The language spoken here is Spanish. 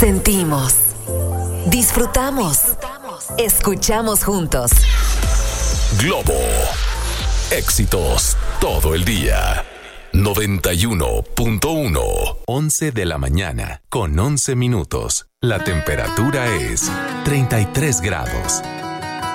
Sentimos, disfrutamos, escuchamos juntos. Globo. Éxitos todo el día. 91.1. 11 de la mañana, con 11 minutos. La temperatura es 33 grados.